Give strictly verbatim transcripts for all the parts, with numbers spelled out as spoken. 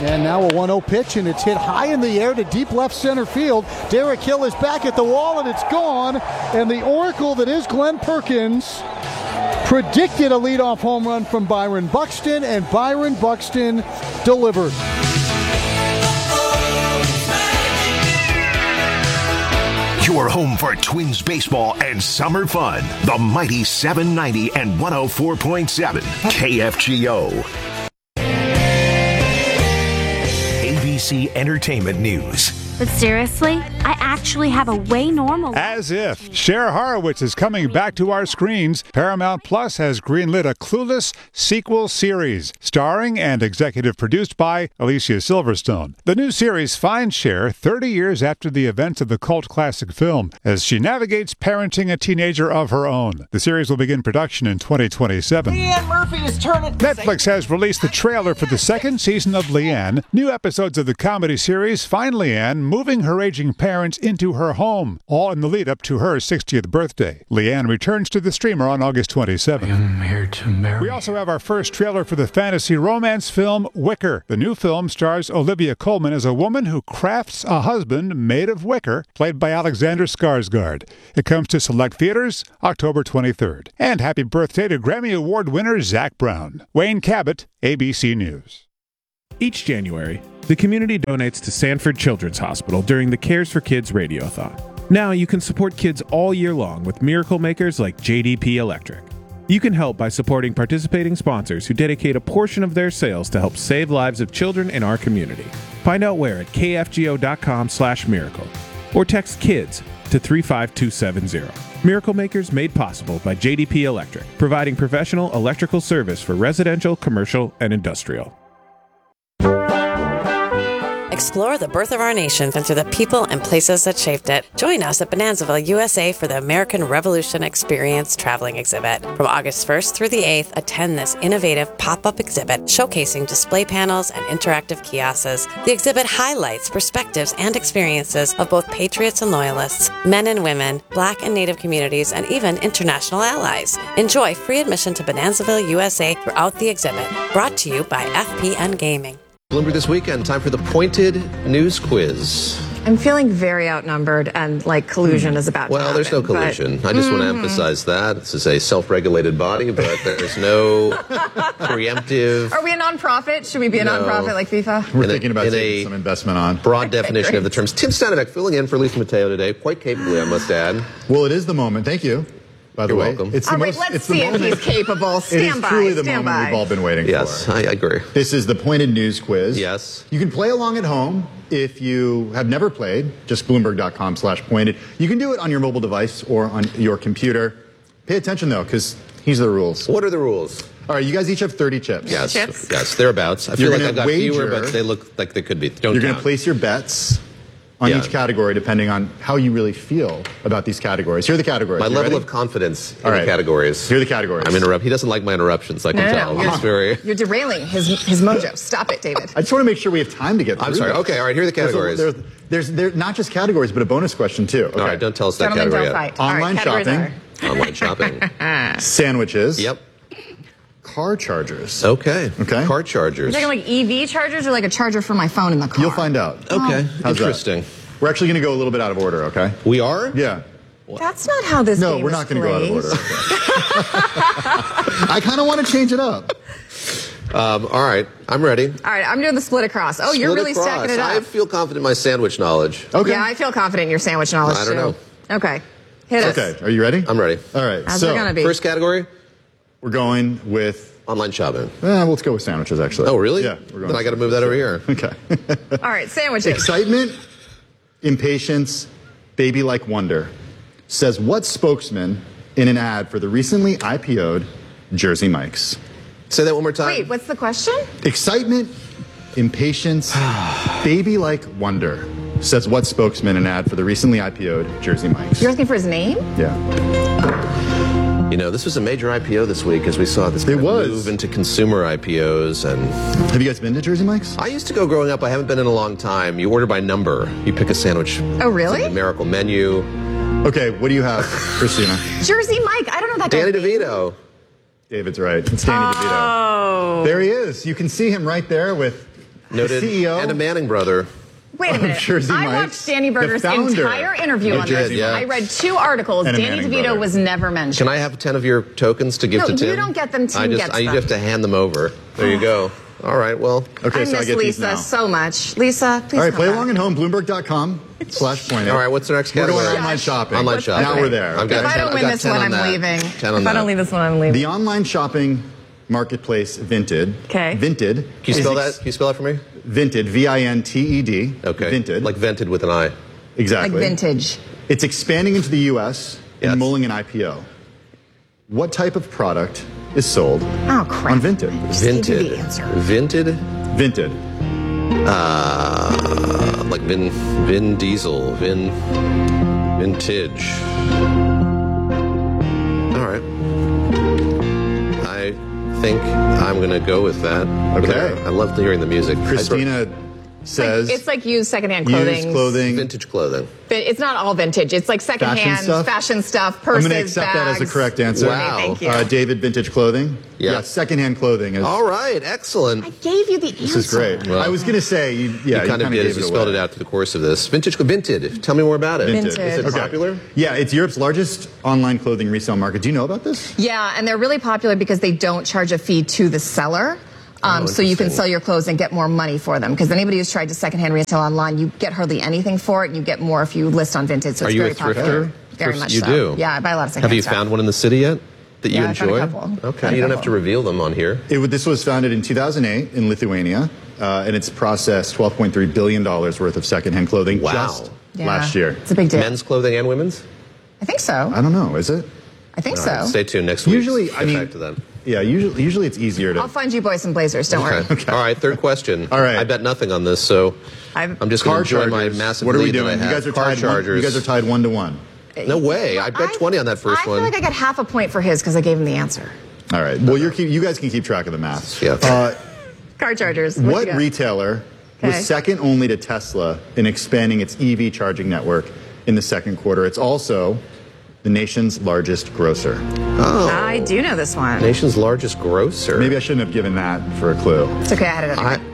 And now a one oh pitch, and it's hit high in the air to deep left center field. Derek Hill is back at the wall, and it's gone. And the oracle that is Glenn Perkins predicted a leadoff home run from Byron Buxton, and Byron Buxton delivered. Your home for Twins baseball and summer fun. The mighty seven ninety and one oh four point seven K F G O. A B C Entertainment News. But seriously, I actually have a way normal... As if. Cher Horowitz is coming back to our screens. Paramount Plus has greenlit a Clueless sequel series, starring and executive produced by Alicia Silverstone. The new series finds Cher thirty years after the events of the cult classic film, as she navigates parenting a teenager of her own. The series will begin production in twenty twenty-seven. Leanne Murphy is turning... Netflix has released the trailer for the second season of Leanne. New episodes of the comedy series find Leanne moving her aging parents into her home, all in the lead up to her sixtieth birthday. Leanne returns to the streamer on August twenty-seventh. I'm here to marry. We also have our first trailer for the fantasy romance film Wicker. The new film stars Olivia Colman as a woman who crafts a husband made of wicker, played by Alexander Skarsgård. It comes to select theaters October twenty-third. And happy birthday to Grammy Award winner Zac Brown. Wayne Cabot, A B C News. Each January, the community donates to Sanford Children's Hospital during the Cares for Kids Radiothon. Now you can support kids all year long with miracle makers like J D P Electric. You can help by supporting participating sponsors who dedicate a portion of their sales to help save lives of children in our community. Find out where at kfgo.com slash miracle or text KIDS to three five two seven zero. Miracle Makers made possible by J D P Electric, providing professional electrical service for residential, commercial, and industrial. Explore the birth of our nation and through the people and places that shaped it. Join us at Bonanzaville, U S A for the American Revolution Experience Traveling Exhibit. From August first through the eighth, attend this innovative pop-up exhibit showcasing display panels and interactive kiosks. The exhibit highlights perspectives and experiences of both patriots and loyalists, men and women, Black and Native communities, and even international allies. Enjoy free admission to Bonanzaville, U S A throughout the exhibit. Brought to you by F P N Gaming. Bloomberg This Weekend, time for the Pointed News Quiz. I'm feeling very outnumbered, and like collusion mm. is about well, to happen. Well, there's no collusion. But, I just mm. want to emphasize that. This is a self-regulated body, but there's no preemptive... Are we a nonprofit? Should we be a no. nonprofit like FIFA? We're in thinking a, about taking some investment on. Broad definition okay, of the terms. Tim Stanovic filling in for Lisa Mateo today, quite capably, I must add. Well, it is the moment. Thank you. By the You're way, welcome. It's the all right, most, let's it's see the if moment, he's capable. Stand it is by. truly the stand moment by. we've all been waiting yes, for. Yes, I agree. This is the Pointed News Quiz. Yes. You can play along at home if you have never played. Just Bloomberg.com slash pointed. You can do it on your mobile device or on your computer. Pay attention, though, because these are the rules. What are the rules? All right, you guys each have thirty chips. Yes, chips. yes, thereabouts. I feel You're like I've got wager, fewer, but they look like they could be. Don't You're going count. to place your bets on yeah. each category depending on how you really feel about these categories. Here are the categories. My you level ready? of confidence in All right. the categories. Here are the categories. I'm interrupt. He doesn't like my interruptions, I can no, no, tell. no. You're, He's very... you're derailing his his mojo. Stop it, David. I just want to make sure we have time to get through I'm sorry. this. Okay, all right, here are the categories. There's, there's, there's not just categories, but a bonus question, too. Okay. All right, don't tell us that Gentlemen, category don't yet. fight. Online all right, shopping. Are. Online shopping. Sandwiches. Yep. Car chargers. Okay. Okay. Car chargers. You're talking like E V chargers or like a charger for my phone in the car? You'll find out. Okay. Oh. Interesting. That? We're actually going to go a little bit out of order, okay? We are? Yeah. That's not how this no, game we're is not going to go out of order. Okay. I kind of want to change it up. Um, all right, I'm ready. All right, I'm doing the split across. Oh, split you're really across. stacking it up. I feel confident in my sandwich knowledge. Okay. Yeah, I feel confident in your sandwich knowledge, I don't too. know. Okay. Hit us. Okay, are you ready? I'm ready. All right, How's so it gonna be? First category? We're going with... Online shopping. Eh, well, let's go with sandwiches, actually. Oh, really? Yeah. We're going then I got to move that over here. Okay. All right, sandwiches. Excitement, impatience, baby-like wonder, says what spokesman in an ad for the recently I P O'd Jersey Mike's? Say that one more time. Wait, what's the question? Excitement, impatience, baby-like wonder, says what spokesman in an ad for the recently I P O'd Jersey Mike's? You're asking for his name? Yeah. You know, this was a major I P O this week as we saw this it was. move into consumer I P Os. And have you guys been to Jersey Mike's? I used to go growing up. I haven't been in a long time. You order by number. You pick a sandwich. Oh, really? It's a numerical menu. Okay, what do you have, Christina? Jersey Mike. I don't know that guy. Danny DeVito. David's right. It's Danny oh. DeVito. There he is. You can see him right there with noted, C E O, and a Manning brother. Wait a minute. Jersey I Mike's, watched Danny Berger's the founder entire interview You on did, this. yeah. I read two articles. And a Danny Manning DeVito brother. was never mentioned. Can I have ten of your tokens to give No, to Tim? you don't get them. Tim I just, gets I them. have to hand them over. There you go. All right, well. Okay, I so I miss get these Lisa now. so much. Lisa, please All right, come play back. along at home, Bloomberg.com slash point. All right, what's the next We're category? going online shopping. Online shopping. Now we're there. I've got If I ten, don't I've win got this ten one, on I'm that. leaving. ten on If I that. don't leave this one, I'm leaving. The online shopping marketplace Vinted. Okay. Vinted. Can you spell is that? Can you spell that for me? Vinted, V I N T E D. Okay. Vinted. Like vented with an I. Exactly. Like vintage. It's expanding into the U S Yes. and mulling an I P O. What type of product is sold Oh, crap. on Vinted? Just give you Vinted. the answer. Vinted? Vinted. Uh, like Vin, Vin Diesel, Vin, Vintage. All right. I think I'm going to go with that. Okay. I love hearing the music. Christina says It's like used secondhand clothing. used clothing. Vintage clothing. It's not all vintage. It's like secondhand stuff? fashion stuff, I'm purses, going to accept that as a bags. correct answer. Wow. Thank you. Uh, David, vintage clothing. Yeah. Yeah, secondhand clothing is. All right. Excellent. I gave you the answer. This is great. Well, I was going to say, you, yeah, you kind of kinda did gave as you it spelled away. it out through the course of this. Vintage, Vinted. Tell me more about it. Vinted. Vinted. Is it Okay. popular? Yeah, it's Europe's largest online clothing resale market. Do you know about this? Yeah, and they're really popular because they don't charge a fee to the seller. Um, Oh, so you can interesting. sell your clothes and get more money for them. Because anybody who's tried to secondhand resale online, you get hardly anything for it, and you get more if you list on Vinted. So Are it's you very a thrifter? popular. Very Thrift- much you so. do? Yeah, I buy a lot of Have secondhand you stuff. found one in the city yet that you Yeah, I found a enjoy? couple. Found Okay, a you don't have couple. to reveal them on here. It, would- this was founded in two thousand eight in Lithuania, uh, and it's processed twelve point three billion dollars worth of secondhand clothing Wow. just Yeah, last year. It's a big deal. Men's clothing and women's? I think so. I don't know, is it? I think All so. right, stay tuned next week. Usually, Get I mean, back to that. yeah, usually, usually it's easier to. I'll find you boys some blazers. Don't worry. Okay. All right, third question. All right. I bet nothing on this, so I've- I'm just going Car to enjoy chargers. my massive What are we lead that doing? I You have. guys are Car tied. One, chargers. you guys are tied one to one. No way. I bet I- twenty on that first I feel one. like I got half a point for his because I gave him the answer. All right. Well, you're keep, you guys can keep track of the math. Yeah. Uh, Car chargers. What, what you got? retailer Okay. was second only to Tesla in expanding its E V charging network in the second quarter? It's also the nation's largest grocer. oh. I do know this one. Nation's largest grocer. Maybe I shouldn't have given that for a clue. It's okay. I had it. I,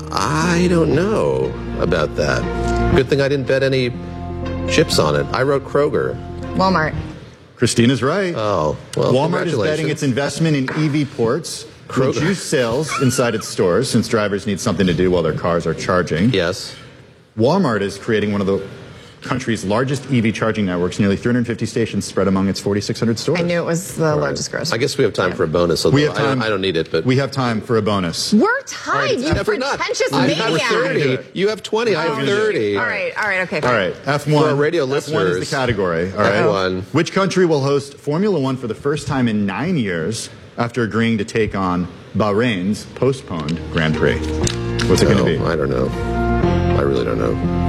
I don't know about that. Good thing I didn't bet any chips on it. I wrote Kroger. Walmart. Christina's right. Oh, well, Walmart is congratulations. betting its investment in E V ports will Kroger. reduce sales inside its stores since drivers need something to do while their cars are charging. Yes. Walmart is creating one of the country's largest E V charging networks, nearly three hundred fifty stations spread among its forty-six hundred stores. I knew it was the largest grocer. I guess we have time for a bonus. Although We have I, don't, time. I don't need it, but We have time for a bonus. We're tied. You Except for not. pretentious I maniac. have thirty. You have twenty. I have thirty. All right. All right. Okay. All fine. right, F one. For our radio F one is listeners. the category. All right. F one. Which country will host Formula One for the first time in nine years after agreeing to take on Bahrain's postponed Grand Prix? What's it going to be? No, I don't know. I really don't know.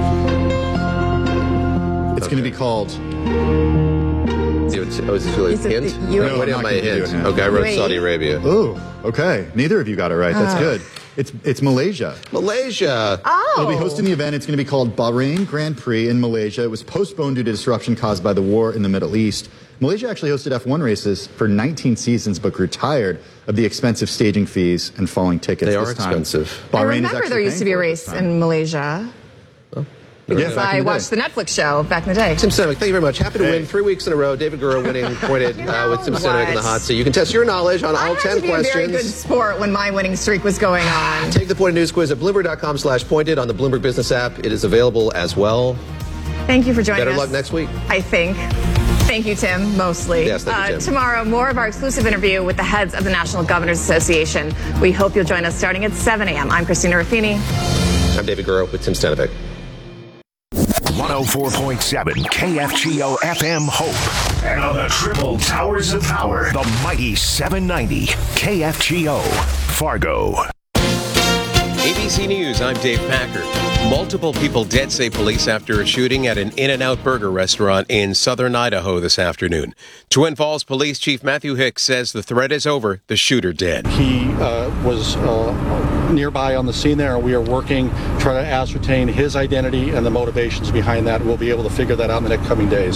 It's going to be called. Oh, is this really a Is it hint? the U A E? I'm waiting on No, my I'm not gonna give you hint. a hint. Okay, I wrote U A E? Saudi Arabia. Oh, okay. Neither of you got it right. That's good. It's it's Malaysia. Malaysia. Oh. They'll be hosting the event. It's going to be called Bahrain Grand Prix in Malaysia. It was postponed due to disruption caused by the war in the Middle East. Malaysia actually hosted F one races for nineteen seasons, but grew tired of the expensive staging fees and falling tickets. They this are time. expensive. I Bahrain is remember actually there used to be a paying for it this race time. in Malaysia because Yeah, back in I the watched day. the Netflix show back in the day. Tim Stenovic, thank you very much. Happy to Hey. win three weeks in a row. David Gura winning pointed uh, with Tim know Stenovic in the what? hot seat. You can test your knowledge on I all had ten to be a very good questions. sport when my winning streak was going on. Take the Pointed News quiz at Bloomberg.com slash pointed on the Bloomberg Business app. It is available as well. Thank you for joining Better us. luck next week. I think. Thank you, Tim, mostly. Yes, thank you, Uh, Tim. tomorrow, more of our exclusive interview with the heads of the National Governors Association. We hope you'll join us starting at seven a.m. I'm Christina Ruffini. I'm David Gura with Tim Stenovic. one oh four point seven K F G O F M Hope. And on the triple towers of power, the mighty seven ninety K F G O Fargo. A B C News, I'm Dave Packard. Multiple people dead, say police, after a shooting at an In-N-Out Burger restaurant in southern Idaho this afternoon. Twin Falls Police Chief Matthew Hicks says the threat is over, the shooter dead. He uh, was uh, nearby on the scene there, and we are working, trying to ascertain his identity and the motivations behind that. We'll be able to figure that out in the next coming days.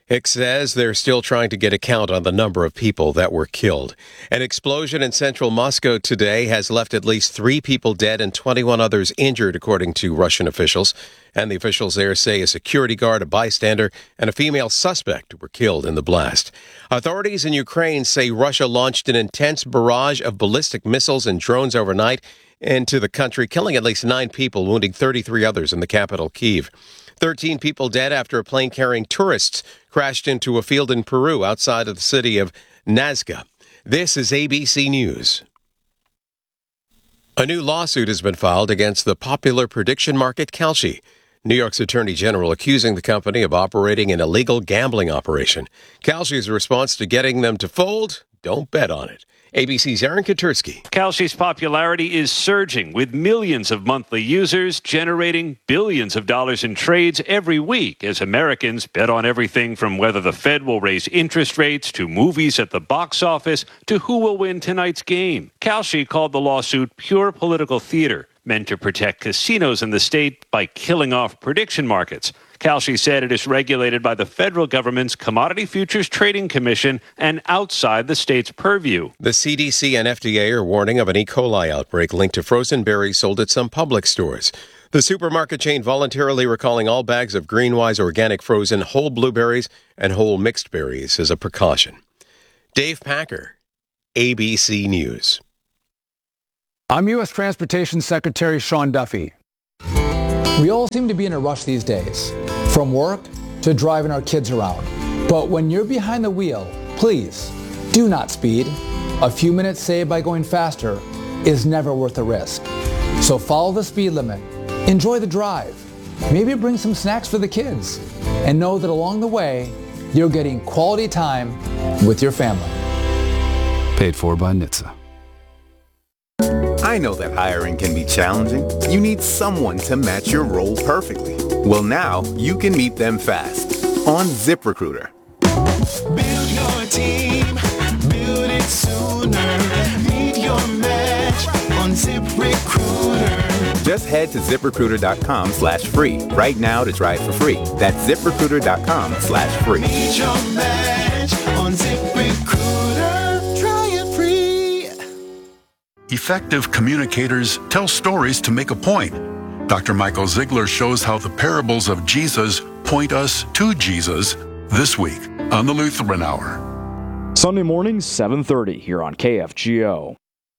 Hicks says they're still trying to get a count on the number of people that were killed. An explosion in central Moscow today has left at least three people dead and twenty-one others injured, according to Russian officials. And the officials there say a security guard, a bystander, and a female suspect were killed in the blast. Authorities in Ukraine say Russia launched an intense barrage of ballistic missiles and drones overnight into the country, killing at least nine people, wounding thirty-three others in the capital, Kyiv. thirteen people dead after a plane carrying tourists crashed into a field in Peru outside of the city of Nazca. This is A B C News. A new lawsuit has been filed against the popular prediction market Kalshi. New York's Attorney General accusing the company of operating an illegal gambling operation. Kalshi's response to getting them to fold? Don't bet on it. A B C's Aaron Katursky. Kalshi's popularity is surging, with millions of monthly users generating billions of dollars in trades every week as Americans bet on everything from whether the Fed will raise interest rates to movies at the box office to who will win tonight's game. Kalshi called the lawsuit pure political theater, meant to protect casinos in the state by killing off prediction markets. Kalshi said it is regulated by the federal government's Commodity Futures Trading Commission and outside the state's purview. The C D C and F D A are warning of an E. coli outbreak linked to frozen berries sold at some public stores. The supermarket chain voluntarily recalling all bags of Greenwise organic frozen whole blueberries and whole mixed berries as a precaution. Dave Packer, A B C News. I'm U S Transportation Secretary Sean Duffy. We all seem to be in a rush these days, from work to driving our kids around. But when you're behind the wheel, please do not speed. A few minutes saved by going faster is never worth the risk. So follow the speed limit, enjoy the drive, maybe bring some snacks for the kids, and know that along the way, you're getting quality time with your family. Paid for by N H T S A. I know that hiring can be challenging. You need someone to match your role perfectly. Well, now you can meet them fast on ZipRecruiter. Build your team, build it sooner. Meet your match on ZipRecruiter. Just head to ZipRecruiter.com slash free right now to try it for free. That's ZipRecruiter.com slash free. Meet your match on ZipRecruiter. Try it free. Effective communicators tell stories to make a point. Doctor Michael Ziegler shows how the parables of Jesus point us to Jesus this week on the Lutheran Hour. Sunday morning, seven thirty here on K F G O.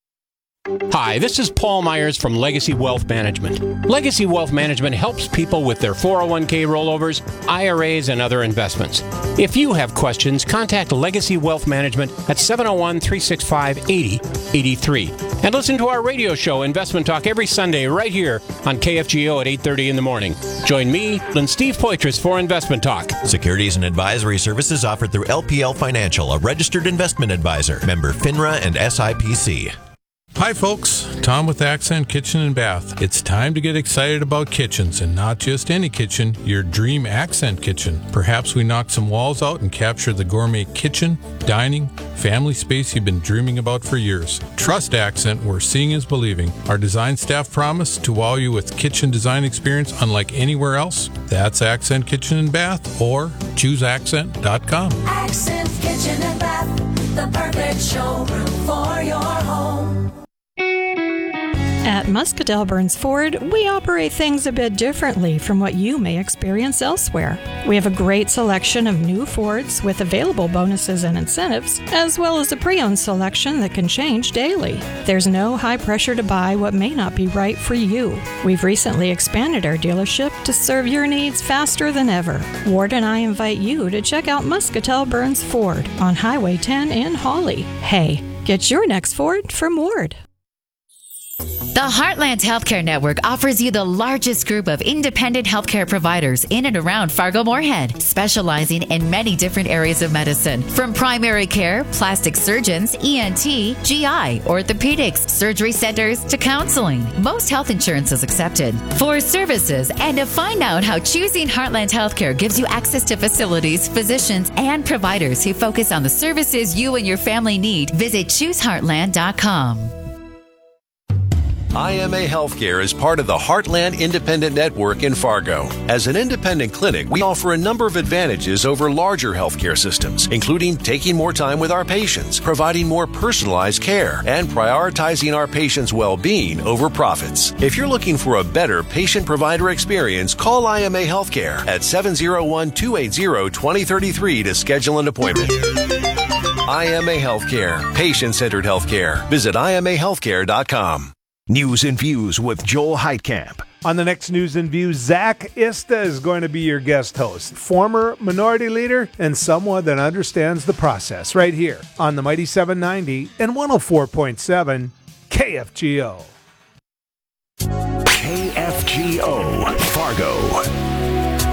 Hi, this is Paul Myers from Legacy Wealth Management. Legacy Wealth Management helps people with their four oh one k rollovers, I R As, and other investments. If you have questions, contact Legacy Wealth Management at seven oh one, three six five, eight oh eight three. And listen to our radio show, Investment Talk, every Sunday right here on K F G O at eight thirty in the morning. Join me and Steve Poitras for Investment Talk. Securities and advisory services offered through L P L Financial, a registered investment advisor. Member FINRA and S I P C. Hi folks, Tom with Accent Kitchen and Bath. It's time to get excited about kitchens, and not just any kitchen, your dream Accent kitchen. Perhaps we knock some walls out and capture the gourmet kitchen, dining, family space you've been dreaming about for years. Trust Accent, where seeing is believing. Our design staff promise to wow you with kitchen design experience unlike anywhere else. That's Accent Kitchen and Bath, or choose accent dot com. Accent Kitchen and Bath, the perfect showroom for your home. At Muscatell Burns Ford, we operate things a bit differently from what you may experience elsewhere. We have a great selection of new Fords with available bonuses and incentives, as well as a pre-owned selection that can change daily. There's no high pressure to buy what may not be right for you. We've recently expanded our dealership to serve your needs faster than ever. Ward and I invite you to check out Muscatell Burns Ford on Highway ten in Hawley. Hey, get your next Ford from Ward. The Heartland Healthcare Network offers you the largest group of independent healthcare providers in and around Fargo-Moorhead, specializing in many different areas of medicine, from primary care, plastic surgeons, E N T, G I, orthopedics, surgery centers, to counseling. Most health insurance is accepted. For services and to find out how choosing Heartland Healthcare gives you access to facilities, physicians, and providers who focus on the services you and your family need, visit choose heartland dot com. I M A Healthcare is part of the Heartland Independent Network in Fargo. As an independent clinic, we offer a number of advantages over larger healthcare systems, including taking more time with our patients, providing more personalized care, and prioritizing our patients' well-being over profits. If you're looking for a better patient-provider experience, call I M A Healthcare at seven oh one, two eight zero, two oh three three to schedule an appointment. I M A Healthcare, patient-centered healthcare. Visit I M A healthcare dot com. News and Views with Joel Heitkamp. On the next News and Views, Zach Ista is going to be your guest host. Former minority leader and someone that understands the process right here on the Mighty seven ninety and one oh four point seven K F G O. K F G O Fargo.